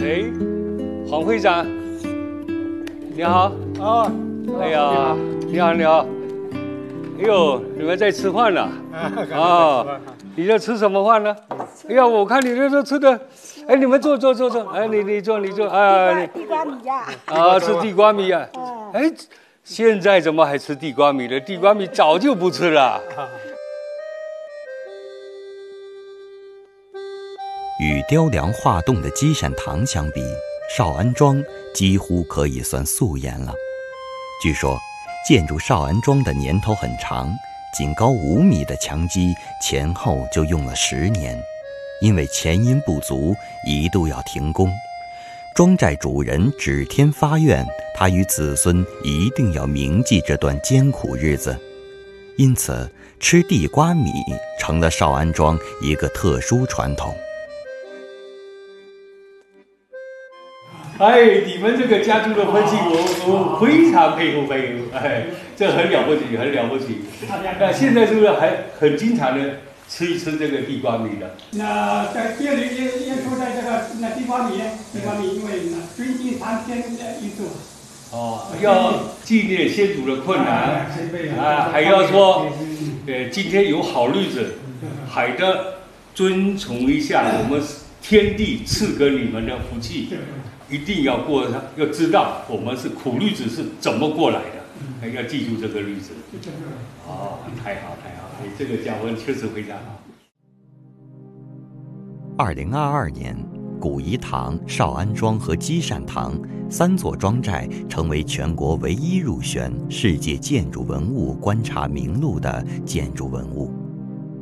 哎，黄会长，你好。 哦， 哎呀，你好，你好。哎呦，你们在吃饭呢？啊，你在吃什么饭呢？哎呀，我看你这吃的，哎，你们坐。哎，你坐，哎， 地瓜米呀。 啊，吃地瓜米啊。哎，现在怎么还吃地瓜米了？地瓜米早就不吃了。 与雕梁画栋的积善堂相比，少安庄几乎可以算素颜了。据说，建筑少安庄的年头很长，仅高5米的墙基前后就用了10年，因为钱银不足，一度要停工。庄寨主人指天发愿，他与子孙一定要铭记这段艰苦日子，因此吃地瓜米成了少安庄一个特殊传统。 哎，你们这个家族的分析，我非常佩服。哎，这很了不起，很了不起。现在是不是还很经常的吃一吃这个地瓜米的？ 那在店里也说在这个地瓜米，因为尊敬苍天的一种。 哦，要纪念先祖的困难啊，还要说，今天有好日子，还得遵从一下我们天地赐给你们的福气。一定要过上，要知道我们是苦日子是怎么过来的，要记住这个日子。哦，太好，这个教训确实非常好。 2022年，古颐堂、少安庄和积善堂3座庄寨成为全国唯一入选世界建筑文物观察名录的建筑文物。